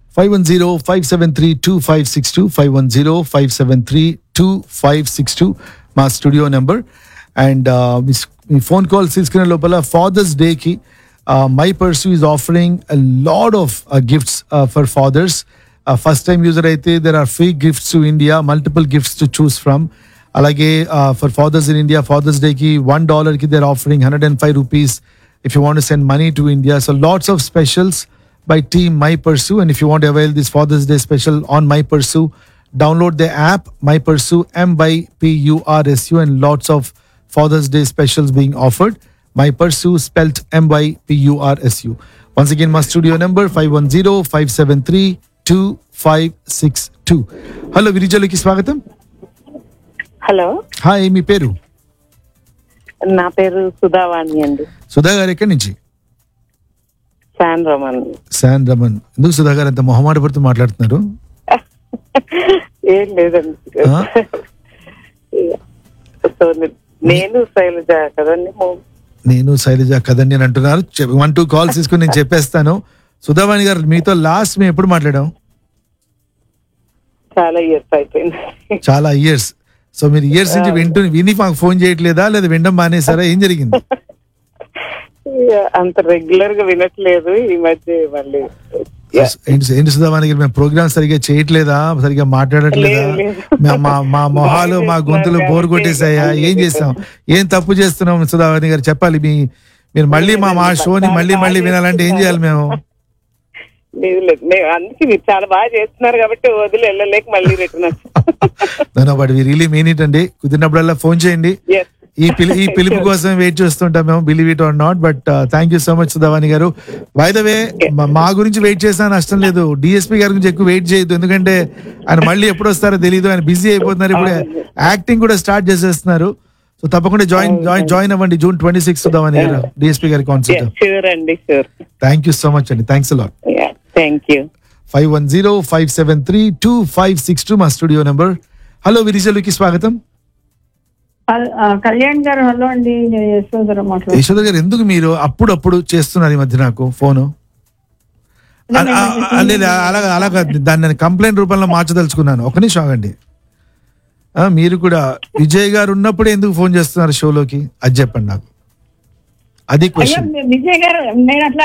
510-573-2562 510-573-2562 మా studio number. And me phone calls తీసుకునే లోపల ఫాదర్స్ డేకి my pursue is offering a lot of gifts for fathers. First time user అయితే there are free gifts to India, multiple gifts to choose from. అలాగే for fathers in India fathers డేకి $1 కి there offering 105 rupees if you want to send money to India. So lots of specials by team My Pursue, and if you want to avail this Father's Day special on My Pursue, download the app My Pursue, MYPURSU, and lots of Father's Day specials being offered. My Pursue spelt MYPURSU. Once again my studio number 510-573-2562. Hello Virijaloki స్వాగతం. Hello, hi, మీ పేరు? నా పేరు సుధావాణి అండి. సుధా గారు ఎక్కడి నుంచి? San Raman. San Raman. ఎందుకు సుధా గారు అంత మొహమాట పడుతూ మాట్లాడుతున్నారు? ఏం లేదండి. సో నేను శైలజ కదండి. నేను శైలజ కదండి అని అంటున్నారు. 1-2 కాల్స్ తీసుకుని నేను చెప్పేస్తాను. సుధావాణి గారు, మీతో లాస్ట్ మేము ఎప్పుడు మాట్లాడాం? చాలా ఇయర్స్ అయిపోయింది. చాలా ఇయర్స్. సో మీరు ఇయర్స్ నుంచి విని మాకు ఫోన్ చేయట్లేదా, లేదా వినడం మానేసారా? ఏం జరిగింది? అంత రెగ్యులర్ గా వినట్లేదు ఈ మధ్య. మళ్ళీ ఏంటి సుధావాణి గారు, మేము ప్రోగ్రామ్ సరిగా చేయట్లేదా, సరిగా మాట్లాడట్లేదా, మా మొహాలు మా గొంతులు బోర్ కొట్టేసాయా, ఏం చేస్తాం, ఏం తప్పు చేస్తున్నాం సుధావాణి గారు చెప్పాలి. మీరు మళ్ళీ మా షోని మళ్ళీ వినాలంటే ఏం చేయాలి మేము? అందుకే మీరు చాలా బాగా చేస్తున్నారు కాబట్టి వదిలి వెళ్ళలేక మళ్ళీ return. But we really mean it అండి. కుదిరినప్పుడల్లా ఫోన్ చేయండి. ఈ పిలుపు కోసం వెయిట్ చేస్తుంటాం మేము, believe it or not. But thank you so much Sudhavani గారు. బై ద వే, మా గురించి వెయిట్ చేసినా నష్టం లేదు, డిఎస్పీ గారి గురించి ఎక్కువ వెయిట్ చేయొద్దు, ఎందుకంటే ఆయన మళ్ళీ ఎప్పుడు వస్తారో తెలియదు, ఆయన బిజీ అయిపోతున్నారు. ఇప్పుడు యాక్టింగ్ కూడా స్టార్ట్ చేసేస్తున్నారు. సో తప్పకుండా జాయిన్ అవ్వండి June 26 సుధావాణి గారు డిఎస్పీ గారి concert. Thank you so much అండి. Thanks a lot. Thank you. 510-573-2562 మా స్టూడియో నెంబర్. హలో విరిజలుకి స్వాగతం. కళ్యాణ్ గారు. హలో అండి, యశోద గారు, ఎందుకు మీరు అప్పుడప్పుడు చేస్తున్నారు ఈ మధ్య నాకు ఫోను? అలాగా దాన్ని నేను కంప్లైంట్ రూపంలో మార్చదలుచుకున్నాను. ఒక నిమిషం ఆగండి. మీరు కూడా విజయ్ గారు ఉన్నప్పుడు ఎందుకు ఫోన్ చేస్తున్నారు షోలోకి, అది చెప్పండి నాకు. అది క్వశ్చన్. విజయ్ గారు, నేను అట్లా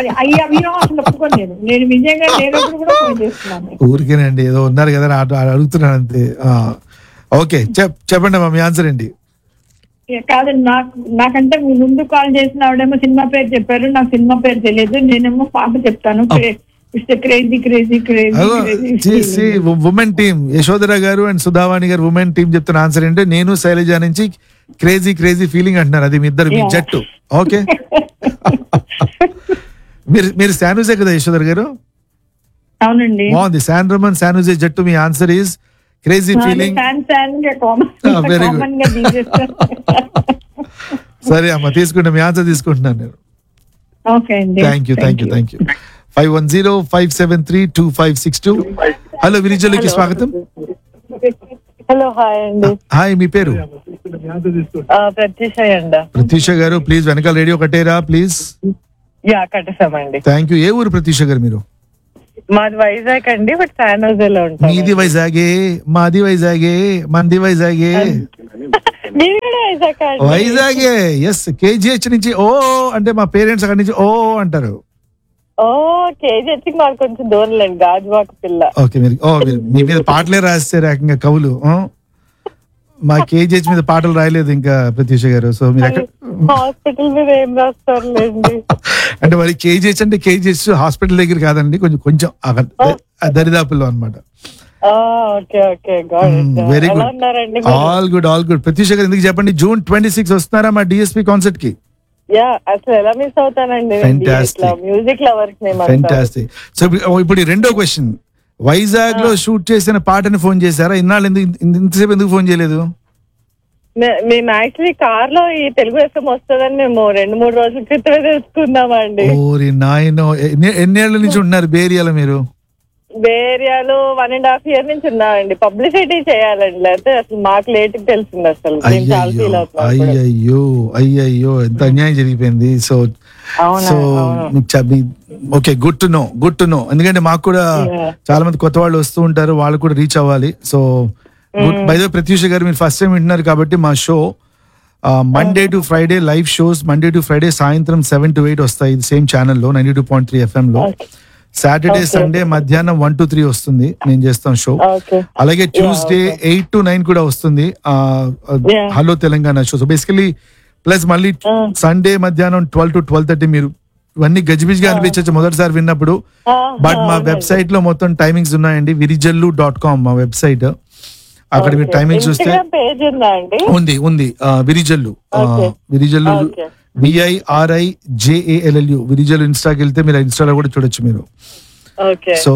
నేను విజయ్ గారు లేనప్పుడు కూడా ఫోన్ చేస్తున్నాను. ఊరికేనండి, ఏదో ఉన్నారు కదా అడుగుతున్నాను అంతే. ఓకే, చెప్పండి అమ్మా, మీ ఆన్సర్ ఏంటి? కాదు, నాకంటే ముందు కాల్ చేసిన ఆవిడేమో సినిమా పేరు చెప్పారు, నాకు సినిమా పేరు తెలియదు. నేనేమో పాట చెప్తాను. ఉమెన్ టీమ్ యశోధరా గారు అండ్ సుధావాణి గారు ఉమెన్ టీమ్ చెప్తున్న ఆన్సర్ ఏంటంటే నేను శైలజ నుంచి క్రేజీ ఫీలింగ్ అంటున్నారు. అది మీ ఇద్దరు, మీ జట్టు. ఓకే, మీరు శానూజే కదా యశోధర్ గారు? అవునండి, బాగుంది. శాన్ రమన్ శానూజే జట్టు. మీ answer is crazy feeling. Very good. సరే అమ్మా, తీసుకుంటా, మీ ఆన్సర్ తీసుకుంటున్నాను నేను. Thank you. 510-573-2562. హలో విరిజలుకి స్వాగతం. హలో, హాయ్ అండి. హాయ్, మీ పేరు? ప్రత్యూష అండి. ప్రత్యూష గారు, ప్లీజ్ వెనకాల రేడియో కట్టేరా ప్లీజ్. కట్టేసామండి. Thank you. ఏ ఊరు ప్రత్యూష గారు మీరు? మాది వైజాగ్ అండి, బట్ శాన్ హోజేలో ఉంటాం. మీది వైజాగే, మాది వైజాగే, మంది వైజాగే. వైజాగే, ఎస్. కేజీహెచ్ నుంచి ఓ అంటే మా పేరెంట్స్ అక్కడి నుంచి ఓ అంటారు. కేజీహెచ్ మాకు కొంచెం దూరంలేండి, గాజువాక పిల్ల. ఓకే, మీరు మీ మీద పాటలే రాస్తారు ఏకంగా కవులు. మా కేజీహెచ్ మీద పాటలు రాయలేదు ఇంకా ప్రత్యూష గారు. సో మీరు హాస్పిటల్ మీద ఏం రాస్తారులేండి. అంటే మరి కేజీహెచ్ అంటే కేజీహెచ్ హాస్పిటల్ దగ్గర కాదండి, కొంచెం దరిదాపుల్లో అనమాట. Very good, all good. Pratyusha గారు, ఎందుకు చెప్పండి, June 26 వస్తున్నారా మా డిఎస్పీ కాన్సర్ట్ కి? అసలు ఎలా మిస్ అవుతానండి. Music lovers. ఫెంటాస్టిక్. సో ఇప్పుడు రెండో క్వశ్చన్, వైజాగ్ లో షూట్ చేసిన పాటని ఫోన్ చేశారా? ఇన్నాళ్ళు ఇంతసేపు ఎందుకు ఫోన్ చేయలేదు? మేము యాక్చువల్లీ కార్ లో ఈ తెలుగు ఎఫ్ఎం వస్తుందని మేము 2-3 రోజుల క్రితమే తెలుసుకున్నామండి. ఓరి నాయనో, ఎన్నేళ్ల నుంచి ఉన్నారు బేరియాలో మీరు? బేరియాలో 1.5 year నుంచి ఉన్నామండి. పబ్లిసిటీ చేయాలండి, లేకపోతే అసలు మాకు లేట్ తెలిసింది. అసలు అయ్యయ్యో ఎంత అన్యాయం జరిగిపోయింది. So okay, good to know. ఎందుకంటే మాకు కూడా చాలా మంది కొత్త వాళ్ళు వస్తూ ఉంటారు, వాళ్ళు కూడా రీచ్ అవ్వాలి. So by the way Pratyusha గారు, మీరు ఫస్ట్ టైం వింటున్నారు కాబట్టి మా show Monday to Friday live shows, Monday to Friday సాయంత్రం 7 to 8 వస్తాయి సేమ్ ఛానల్లో 92.3 FM లో. సాటర్డే సండే మధ్యాహ్నం 1 to 3 వస్తుంది, నేను చేస్తాం షో. అలాగే ట్యూస్డే 8 to 9 కూడా వస్తుంది hello Telangana show. So basically plus మళ్ళీ సండే మధ్యాహ్నం 12 to 12:30 మీరు ఇవన్నీ గజిబిజిగా అనిపించచ్చు మొదటిసారి విన్నప్పుడు. బట్ మా వెబ్సైట్ లో మొత్తం టైమింగ్స్ ఉన్నాయండి, virijallu.com మా వెబ్సైట్. అక్కడ మీరు టైమింగ్స్ చూస్తే ఉంది విరిజల్లు VIRIJALLU విరిజల్లు. ఇన్స్టాకి వెళ్తే మీరు ఇన్స్టాలో కూడా చూడొచ్చు మీరు. సో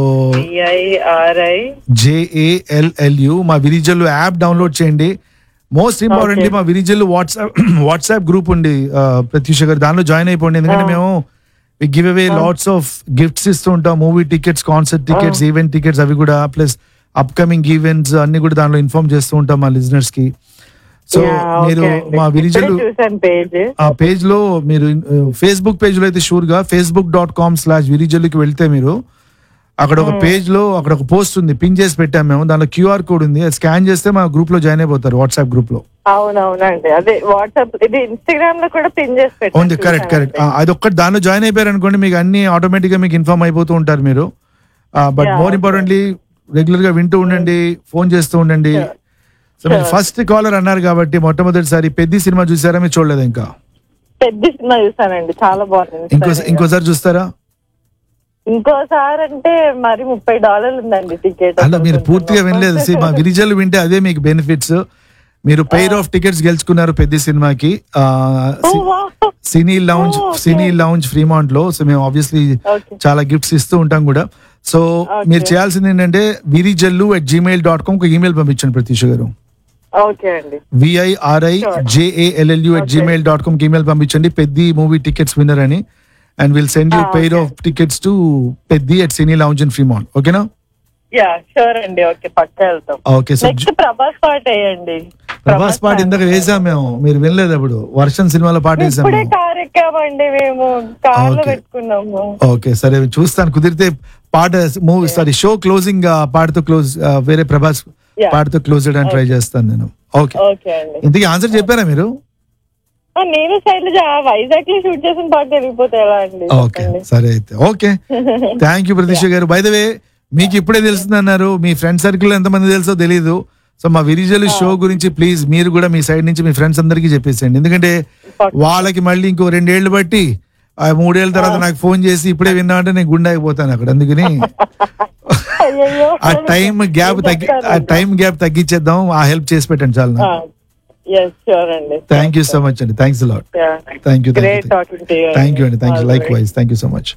JALLU మా విరిజల్లు యాప్ డౌన్లోడ్ చేయండి. మోస్ట్ ఇంపార్టెంట్లీ మా విరిజల్లు వాట్సాప్ గ్రూప్ ఉంది ప్రత్యూష గారు, దానిలో జాయిన్ అయిపోండి. ఎందుకంటే మేము give away lots of gifts ఇస్తూ ఉంటాం, movie tickets, concert tickets, event tickets, అవి కూడా ప్లస్ అప్కమింగ్ ఈవెంట్స్ అన్ని కూడా దానిలో ఇన్ఫార్మ్ చేస్తూ ఉంటాం మా లిజనర్స్ కి. సో మీరు మా విరిజల్లు ఆ పేజ్ లో, మీరు ఫేస్బుక్ పేజ్ లో అయితే షూర్ గా facebook.com/virijalluకి వెళ్తే మీరు అక్కడ ఒక పేజ్ లో అక్కడ ఒక పోస్ట్ ఉంది, పిన్ చేసి పెట్టాం మేము, దానిలో QR కోడ్ ఉంది, అది స్కాన్ చేస్తే మా గ్రూప్ లో జాయిన్ అయిపోతారు, వాట్సాప్ గ్రూప్ లో. అవునవునండి, అదే వాట్సాప్, ఇది ఇన్స్టాగ్రామ్ లో కూడా పిన్ చేసి పెట్టాం. ఉంది, కరెక్ట్. అది ఒక్కటి దానిలో జాయిన్ అయిపోయారు అనుకోండి, మీకు అన్ని ఆటోమేటిక్ గా మీకు ఇన్ఫార్మ్ అయిపోతూ ఉంటారు మీరు. బట్ మోర్ ఇంపార్టెంట్లీ రెగ్యులర్ గా వింటూ ఉండండి, ఫోన్ చేస్తూ ఉండండి. సో మీరు ఫస్ట్ కాలర్ అన్నారు కాబట్టి మొట్టమొదటిసారి పెద్ద సినిమా చూసారా, మీరు చూడలేదు ఇంకా? పెద్ద సినిమా చూసానండి, చాలా బాగుంది. ఇంకోసారి చూస్తారా? ఇంకోసారి అంటే మరి $30 ఉందండి టికెట్. అలా మీరు పూర్తిగా వినలేదు. మా విరిజల్లు వింటే అదే మీకు బెనిఫిట్స్. మీరు పెయిర్ ఆఫ్ టికెట్స్ గెలుచుకున్నారు పెద్ద సినిమాకి, సినీ లౌంజ్ ఫ్రీమాంట్ లో. సో మేము చాలా గిఫ్ట్స్ ఇస్తూ ఉంటాం కూడా. సో మీరు చేయాల్సింది ఏంటంటే virijallu@gmail.com ఒక ఈమెయిల్ పంపించండి ప్రత్యూష గారు. VIRIJALLU@gmail.com ఈమెయిల్ పంపించండి, పెద్ద మూవీ టికెట్స్ విన్నర్ అని. And we'll send you pair of tickets to Peddi at Cine Lounge in Fremont. Okay na? Yeah, sure అండి. ఓకే, పక్కా వెళ్తాం. ఓకే, సో నెక్స్ట్ ప్రభాస్ పాట వేయండి. ప్రభాస్ పాట ఇందాక వేసాం మేము, మీరు వినలేదు అప్పుడు. వర్షం సినిమాలో పాట వేసాం. ఇప్పుడే కార్ ఎక్కామండి మేము, కార్ లో పెట్టుకున్నాము. ఓకే, సరే చూస్తాను, కుదిరితే పాట షో క్లోజింగ్ పాటతో క్లోజ్, వేరే ప్రభాస్ పాటతో క్లోజ్ చేయడానికి ట్రై చేస్తాను నేను. ఓకే, ఇంతకీ ఆన్సర్ చెప్పారా మీరు? నేను శైలజ వైజాగ్ లో షూట్ చేసిన పాట వెళ్ళిపోతే ఎలా అండి? ఓకే, సరే అయితే. ఓకే, థ్యాంక్ యూ ప్రతీష గారు. బై ద వే, మీకు ఇప్పుడే తెలుస్తుంది అన్నారు, మీ ఫ్రెండ్ సర్కిల్ ఎంతమంది తెలుసో తెలీదు. సో మా విరిజల్లు షో గురించి ప్లీజ్ మీరు కూడా మీ సైడ్ నుంచి మీ ఫ్రెండ్స్ అందరికీ చెప్పేసేయండి. ఎందుకంటే వాళ్ళకి మళ్ళీ ఇంకో 2 ఏళ్ళు బట్టి 3 ఏళ్ళ తర్వాత నాకు ఫోన్ చేసి ఇప్పుడే విన్నా అంటే నేను గుండె అయిపోతాను అక్కడ. అందుకని ఆ టైం గ్యాప్ తగ్గించేద్దాం, ఆ హెల్ప్ చేసి పెట్టండి చాలా. Thank you so much అండి, thanks a lot. Thank you అండి, thank you likewise, thank you so much.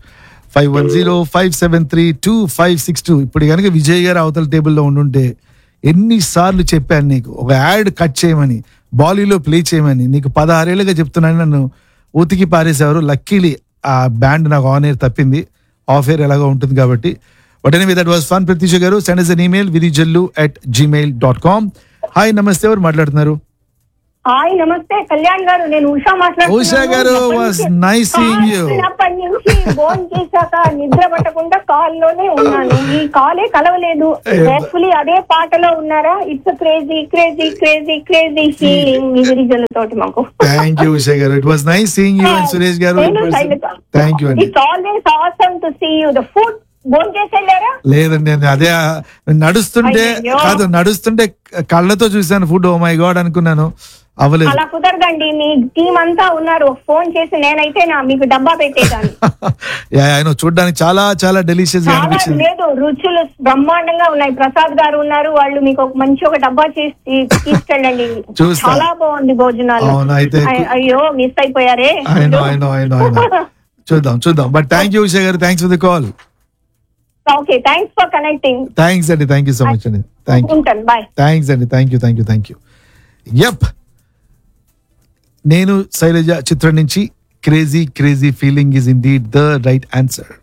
5105732562. ఇప్పుడు కనుక విజయ్ గారు అవతల టేబుల్లో ఉండుంటే ఎన్నిసార్లు చెప్పాను నీకు ఒక యాడ్ కట్ చేయమని, బాలీలో ప్లే చేయమని. నీకు 16 ఏళ్ళుగా చెప్తున్నాను, నన్ను ఉతికి పారేసేవారు. లక్కీలీ ఆ బ్యాండ్ నాకు ఆన్ ఎయిర్ తప్పింది, ఆఫ్ ఎయిర్ ఎలాగో ఉంటుంది కాబట్టి. But anyway, that was fun. Pratyusha గారు, send us an email virijallu@gmail.com. Hi, నమస్తే, ఎవరు మాట్లాడుతున్నారు? హాయ్, నమస్తే కళ్యాణ్ గారు, నేను ఉషా మాట్లాడుతున్నాను. ఉషా గారు, వాస్ నైస్ సీయింగ్ యు. చిన్నప్పటి నుంచి ఫోన్ చేశాక నిద్ర పట్టకుండా కాల్ లోనే ఉన్నాను, ఈ కాలే కలవలేదు. యాక్చువల్లీ అదే పాటలో ఉన్నారా? It's crazy crazy crazy crazy feeling మీ విరిజల్ తోటి మాకు. థాంక్యూ ఉషా గారు, it was nice seeing you and Suresh గారు. థాంక్యూ అండి. It's always awesome to see you. The food లేదండి, అదే నడుస్తుంటే కళ్ళతో చూసాను ఫుడ్. ఓ మై గాడ్ అనుకున్నాను, అవ్వలేదు. అలా కుదరదండి, మీ టీం అంతా ఉన్నారు, ఫోన్ చేసి నేనైతే మీకు డబ్బా పెట్టేదాన్ని. చూడడానికి చాలా చాలా డెలిషియస్ గా అనిపించింది. లేదు, రుచులు బ్రహ్మాండంగా ఉన్నాయి. ప్రసాద్ గారు ఉన్నారు, వాళ్ళు మీకు ఒక మంచి ఒక డబ్బా చేసి తీసుకెళ్ళండి. చాలా బాగుంది భోజనాలు. అయ్యో, మిస్ అయిపోయారే. చూద్దాం. బట్ థ్యాంక్ యూ ఉషా గారు, thanks for the call. Okay, thanks for connecting. Thanks అండి, థ్యాంక్ యూ సో మచ్ అండి, థ్యాంక్ యూ. Bye. థ్యాంక్స్ అండి, థ్యాంక్ యూ. యప్, నేను శైలజ చిత్రం నుంచి crazy feeling is indeed the right answer.